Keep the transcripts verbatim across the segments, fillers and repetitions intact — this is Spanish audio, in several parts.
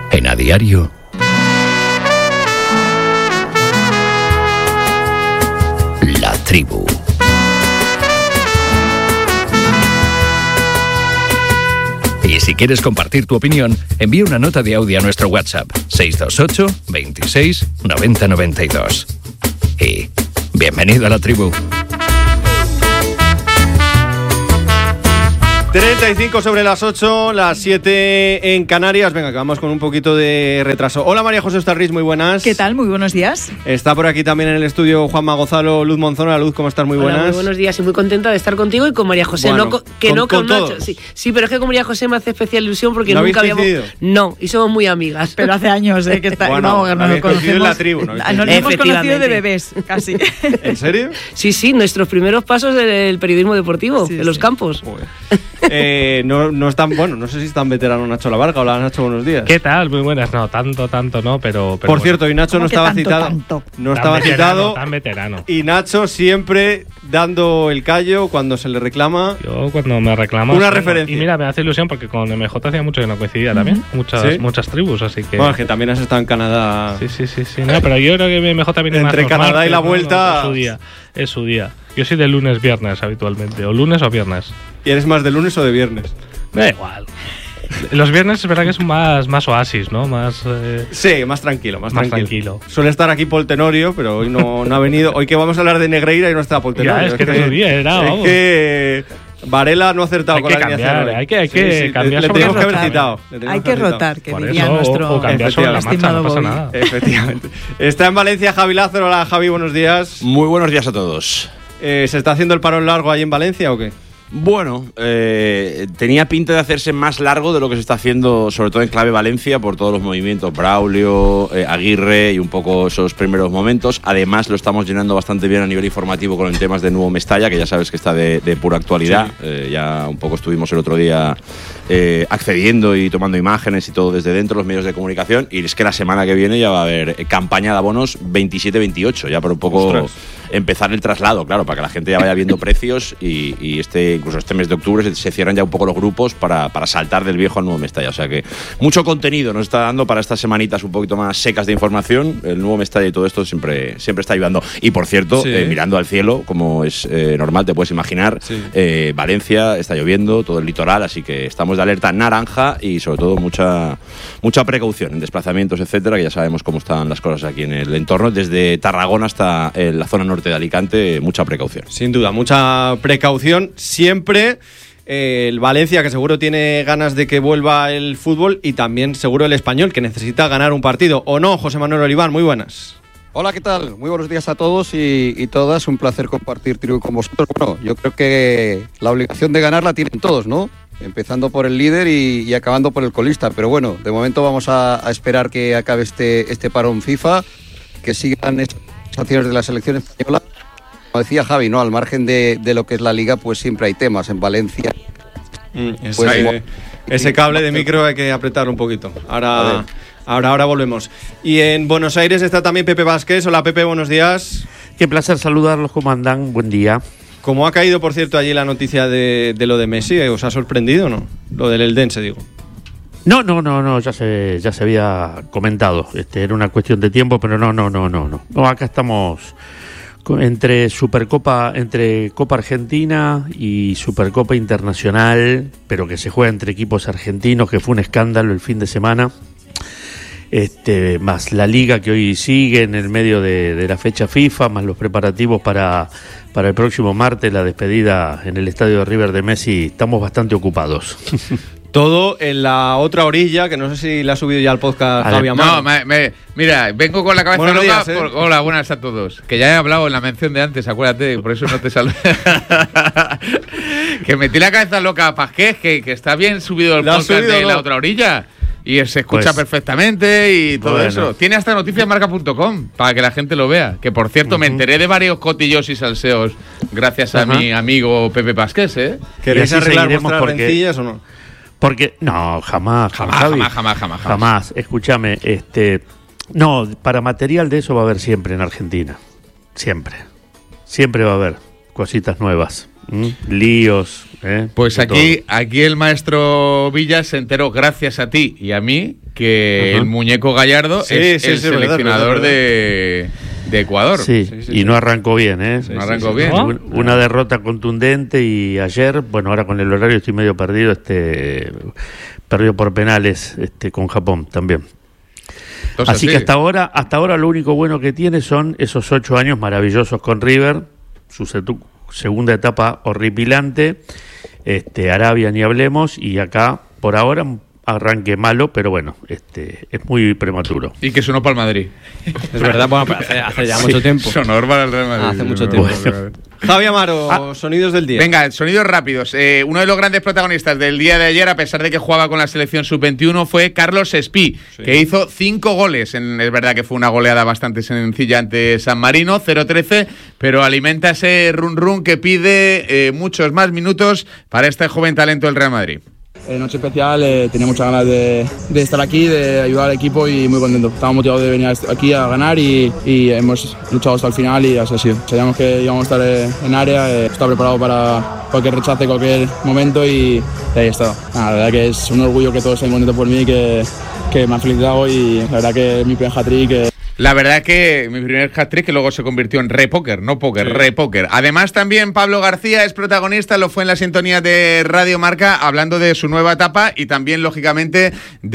En A Diario, La Tribu. Y si quieres compartir tu opinión, envía una nota de audio a nuestro WhatsApp seis dos ocho, veintiséis, noventa noventa y dos. Y bienvenido a La Tribu. treinta y cinco sobre las ocho, las siete en Canarias. Venga, que vamos con un poquito de retraso. Hola María José Estarrís, muy buenas. ¿Qué tal? Muy buenos días. Está por aquí también en el estudio Juanma Gonzalo, Luz Monzón. Luz, ¿cómo estás? Muy buenas. Hola, muy buenos días y muy contenta de estar contigo y con María José. Bueno, no, que con, no con, con Nacho. todos. Sí, sí, pero es que con María José me hace especial ilusión porque ¿No nunca habéis habíamos... coincidido? No, y somos muy amigas. Pero hace años, ¿eh? Que está... Bueno, no, que no habéis nos coincidido en conocemos. la tribu, ¿no? Nos hemos conocido de bebés, casi. ¿En serio? Sí, sí, nuestros primeros pasos del periodismo deportivo, Sí, en los sí. campos. Eh, no, no están, bueno, no sé si están veterano Nacho Lavarga. Hola Nacho, buenos días. ¿Qué tal? Muy buenas. No, tanto, tanto no, pero... pero Por bueno. cierto, y Nacho ¿Cómo no que estaba tanto, citado. tanto? No Tan estaba veterano, citado. Tan veterano. Y Nacho siempre dando el callo cuando se le reclama. Yo cuando me reclamas... Una bueno, referencia. Y mira, me hace ilusión porque con M J hacía mucho que no coincidía también. Muchas, ¿Sí? muchas tribus, así que... Bueno, es que también has estado en Canadá. Sí, sí, sí, sí. No, pero yo creo que M J viene más Entre los Canadá martes, y la ¿no? vuelta- Es su día. Es su día. Yo soy de lunes, viernes habitualmente. O lunes o viernes. ¿Y eres más de lunes o de viernes? Me da igual. Los viernes es verdad que es más, más oasis, ¿no? Más... Eh... Sí, más tranquilo, más, Más tranquilo. tranquilo. Suele estar aquí Paul Tenorio, pero hoy no, no ha venido. Hoy que vamos a hablar de Negreira y no está Paul Ya, Tenorio. es que no es su día, era, es vamos. que Varela no ha acertado Hay con que la alineación cambiar, hoy. hay que- hay que cambiar Le, le sobre tenemos que rotar. haber citado. le tenemos Hay que haber citado. rotar, que Por diría eso, o- nuestro o cambiar sobre la marcha, estimado no pasa Bobby. nada. Efectivamente. Está en Valencia Javi Lázaro. Hola Javi, buenos días. Muy buenos días a todos. Eh, ¿Se está haciendo el parón largo ahí en Valencia o qué? Bueno, eh, tenía pinta de hacerse más largo de lo que se está haciendo, sobre todo en clave Valencia, por todos los movimientos, Braulio, eh, Aguirre y un poco esos primeros momentos. Además, lo estamos llenando bastante bien a nivel informativo con el temas de Nuevo Mestalla, que ya sabes que está de, de pura actualidad. Sí. Eh, ya un poco estuvimos el otro día eh, accediendo y tomando imágenes y todo desde dentro, los medios de comunicación. Y es que la semana que viene ya va a haber eh, campaña de abonos veintisiete veintiocho, ya por un poco... Ostras. empezar el traslado, claro, para que la gente ya vaya viendo precios y, y este incluso este mes de octubre se, se cierran ya un poco los grupos para, para saltar del viejo al nuevo Mestalla. O sea que mucho contenido nos está dando para estas semanitas un poquito más secas de información. El nuevo Mestalla y todo esto siempre, siempre está ayudando. Y por cierto, Sí. eh, mirando al cielo, como es eh, normal, te puedes imaginar, Sí. eh, Valencia está lloviendo, todo el litoral, así que estamos de alerta naranja y sobre todo mucha, mucha precaución en desplazamientos, etcétera, que ya sabemos cómo están las cosas aquí en el entorno. Desde Tarragona hasta eh, la zona norte de Alicante, mucha precaución. Sin duda, mucha precaución siempre. Eh, el Valencia, que seguro tiene ganas de que vuelva el fútbol, y también seguro el Español, que necesita ganar un partido. ¿O no, José Manuel Oliván? Muy buenas. Hola, ¿qué tal? Muy buenos días a todos y, y todas. Un placer compartir tribu con vosotros. Bueno, yo creo que la obligación de ganar la tienen todos, ¿no? Empezando por el líder y, y acabando por el colista. Pero bueno, de momento vamos a, a esperar que acabe este, este parón FIFA, que sigan esas acciones de la selección española. Como decía Javi, ¿no? Al margen de, de lo que es la liga, pues siempre hay temas. En Valencia... Mm, ese, Pues, ese cable de micro hay que apretarlo un poquito. A Ahora, ver. ahora, ahora volvemos. Y en Buenos Aires está también Pepe Vázquez. Hola Pepe, buenos días. Qué placer saludarlos, ¿cómo andan? Buen día. ¿Cómo ha caído, por cierto, allí la noticia de, de lo de Messi? ¿Os ha sorprendido o no? Lo del Eldense, digo. No, no, no, no, ya se, ya se había comentado. Este, era una cuestión de tiempo, pero no, no, no, no, no. No, acá estamos con- entre Supercopa, entre Copa Argentina y Supercopa Internacional, pero que se juega entre equipos argentinos, que fue un escándalo el fin de semana. Este, más la liga que hoy sigue en el medio de, de la fecha FIFA, más los preparativos para, para el próximo martes, la despedida en el estadio de River de Messi. Estamos bastante ocupados. Todo en la otra orilla, que no sé si la ha subido ya al podcast A ver, Javi No, Amaro. me, me- mira, vengo con la cabeza Buenos loca. días, ¿eh? por- hola, buenas a todos. Que ya he hablado en la mención de antes, acuérdate, por eso no te saludé. Que metí la cabeza loca a Pasqués, que, que está bien subido el ¿Lo has podcast subido de o la no? otra orilla. Y se escucha Pues, perfectamente y todo bueno. eso. Tiene hasta noticias marca punto com para que la gente lo vea. Que por cierto, me enteré de varios cotillos y salseos gracias a Ajá. mi amigo Pepe Pasqués, ¿eh? ¿Queréis y así arreglar seguiremos vuestras porque- rencillas o no? Porque, no, jamás, Jamás, Javi. jamás, jamás, jamás, jamás. Jamás, escúchame, este, no, para material de eso va a haber siempre en Argentina, siempre, siempre va a haber cositas nuevas, ¿m? líos. ¿eh? Pues de aquí, todo. aquí el maestro Villa se enteró gracias a ti y a mí que Ajá. el muñeco Gallardo Sí, es sí, el sí, es verdad, seleccionador es verdad. de, de Ecuador. Sí, Sí, sí, y sí. no arrancó bien, ¿eh? No arrancó bien. ¿No? Un- Una derrota contundente y ayer, bueno, ahora con el horario estoy medio perdido, este perdió por penales este con Japón también. Entonces, Así sí. que hasta ahora, hasta ahora lo único bueno que tiene son esos ocho años maravillosos con River, su setu- segunda etapa horripilante, este Arabia ni hablemos, y acá por ahora un arranque malo, pero bueno, este es muy prematuro. Y que sonó para el Madrid. Es verdad, bueno, pero hace, hace ya mucho tiempo. Sonó para el Real Madrid. Hace mucho Sonó tiempo. para el Real Madrid. Javi Amaro, Ah. sonidos del día. Venga, sonidos rápidos. Eh, uno de los grandes protagonistas del día de ayer, a pesar de que jugaba con la selección sub veintiuno, fue Carlos Espí, Sí. que hizo cinco goles. En- es verdad que fue una goleada bastante sencilla ante San Marino, cero trece, pero alimenta ese run run que pide eh, muchos más minutos para este joven talento del Real Madrid. Eh, noche especial, eh, tenía muchas ganas de, de estar aquí, de ayudar al equipo y muy contento. Estaba motivado de venir aquí a ganar y, y hemos luchado hasta el final y así ha sido. Sabíamos que íbamos a estar eh, en área, eh, estaba preparado para cualquier rechace, cualquier momento y, y ahí está. Nada, la verdad que es un orgullo que todos estén contentos por mí, que, que me han felicitado y la verdad que es mi primer hat-trick. Eh, La verdad que mi primer hat-trick, que luego se convirtió en re-póker, no póker, Sí. re-póker. Además también Pablo García es protagonista, lo fue en la sintonía de Radio Marca, hablando de su nueva etapa y también, lógicamente,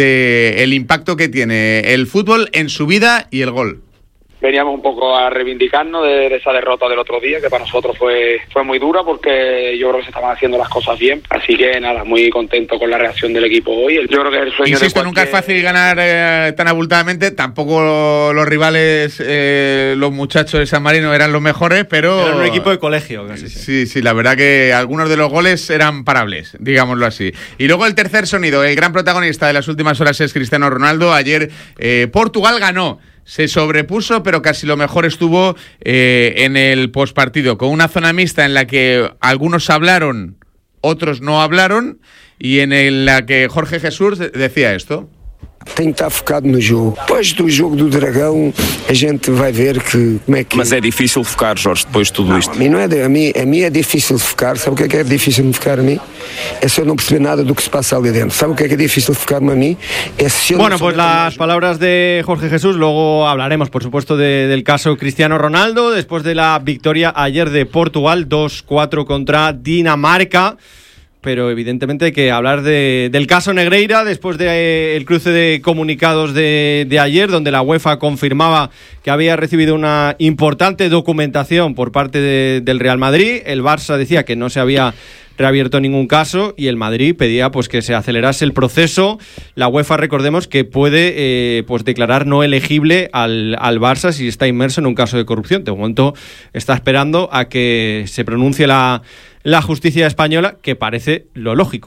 de el impacto que tiene el fútbol en su vida y el gol. Veníamos un poco a reivindicarnos de, de esa derrota del otro día, que para nosotros fue fue muy dura porque yo creo que se estaban haciendo las cosas bien. Así que nada, muy contento con la reacción del equipo hoy. Yo creo que es el sueño Insisto, de nunca es cualquier- fácil ganar eh, tan abultadamente. Tampoco los rivales, eh, los muchachos de San Marino eran los mejores, pero... Era un equipo de colegio, casi. Sí. Sí, sí, la verdad que algunos de los goles eran parables, digámoslo así. Y luego el tercer sonido, el gran protagonista de las últimas horas es Cristiano Ronaldo. Ayer eh, Portugal ganó. Se sobrepuso, pero casi lo mejor estuvo eh, en el postpartido, con una zona mixta en la que algunos hablaron, otros no hablaron, y en el- la que Jorge Jesús de- decía esto. Tenho que estar focado no jogo. Depois do jogo do Dragão, a gente vai ver que como é que. Mas é difícil focar, Jorge, depois de tudo isto. A mim não é, de- a mim, a mim é difícil focar. Sabe o que é que é difícil de focar a mim? É se eu não perceber nada do que se passa ali dentro. Sabe o que é que é difícil de focar-me a mim? É se eu Bueno, não pues souber las palabras de Jorge Jesús, luego hablaremos, por supuesto, de- del caso Cristiano Ronaldo, después de la victoria ayer de Portugal, dos cuatro contra Dinamarca. Pero evidentemente hay que hablar de, del caso Negreira después del de, eh, cruce de comunicados de, de ayer, donde la UEFA confirmaba que había recibido una importante documentación por parte de, del Real Madrid. El Barça decía que no se había reabierto ningún caso y el Madrid pedía pues que se acelerase el proceso. La UEFA, recordemos, que puede eh, pues declarar no elegible al, al Barça si está inmerso en un caso de corrupción. De momento está esperando a que se pronuncie la la justicia española, que parece lo lógico.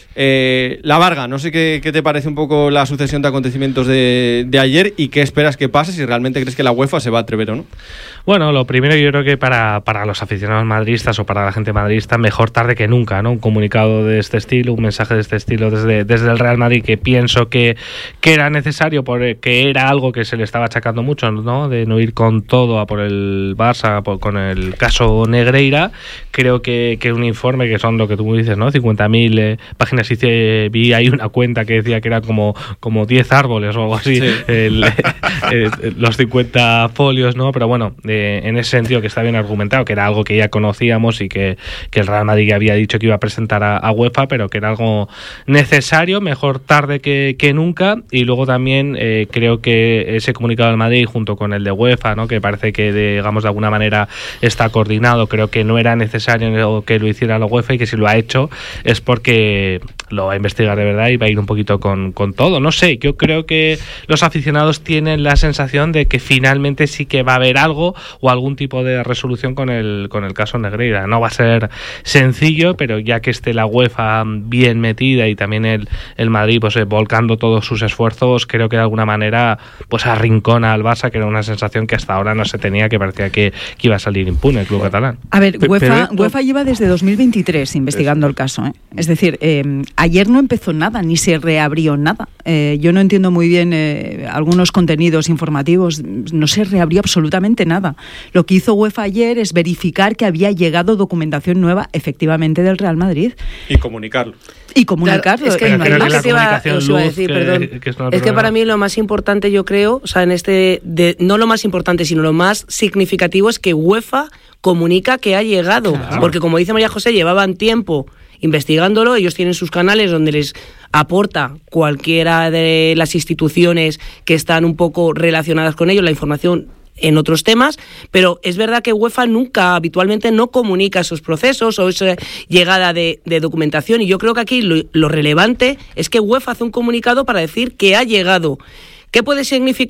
Eh, la Varga, no sé qué, qué te parece un poco la sucesión de acontecimientos de, de ayer y qué esperas que pase, si realmente crees que la UEFA se va a atrever o no. Bueno, lo primero yo creo que para, para los aficionados madridistas o para la gente madridista, mejor tarde que nunca, ¿no? Un comunicado de este estilo, un mensaje de este estilo desde, desde el Real Madrid, que pienso que, que era necesario, porque era algo que se le estaba achacando mucho, ¿no? De no ir con todo a por el Barça, por, con el caso Negreira. Creo que, que un informe, que son lo que tú dices, ¿no? cincuenta mil eh, páginas, hice, vi ahí una cuenta que decía que eran como, como diez árboles o algo así, Sí. el, eh, los cincuenta folios, ¿no? Pero bueno, eh, en ese sentido que está bien argumentado, que era algo que ya conocíamos y que, que el Real Madrid había dicho que iba a presentar a, a UEFA, pero que era algo necesario, mejor tarde que, que nunca. Y luego también eh, creo que ese comunicado del Madrid junto con el de UEFA, ¿no? Que parece que de, digamos de alguna manera está coordinado, creo que no era necesario que lo hiciera la UEFA y que si lo ha hecho es porque lo va a investigar de verdad y va a ir un poquito con, con todo. No sé, yo creo que los aficionados tienen la sensación de que finalmente sí que va a haber algo o algún tipo de resolución con el con el caso Negreira. No va a ser sencillo, pero ya que esté la UEFA bien metida y también el, el Madrid pues eh, volcando todos sus esfuerzos, creo que de alguna manera pues arrincona al Barça, que era una sensación que hasta ahora no se tenía, que parecía que, que iba a salir impune el club catalán. A ver, Pe- UEFA, pero esto- UEFA lleva desde dos mil veintitrés investigando el caso, ¿eh? Es decir, eh, ayer no empezó nada, ni se reabrió nada. Eh, yo no entiendo muy bien eh, algunos contenidos informativos, no se reabrió absolutamente nada. Lo que hizo UEFA ayer es verificar que había llegado documentación nueva, efectivamente, del Real Madrid. Y comunicarlo. Y comunicarlo. Claro, es que, no es hay lo más. que te iba, os iba a decir, que, perdón. que es, es que para mí lo más importante, yo creo, o sea, en este, de, no lo más importante, sino lo más significativo es que UEFA comunica que ha llegado. Claro. Porque, como dice María José, llevaban tiempo investigándolo, ellos tienen sus canales donde les aporta cualquiera de las instituciones que están un poco relacionadas con ellos la información en otros temas, pero es verdad que UEFA nunca, habitualmente no comunica esos procesos o esa llegada de, de documentación, y yo creo que aquí lo, lo relevante es que UEFA hace un comunicado para decir que ha llegado. ¿Qué puede significar?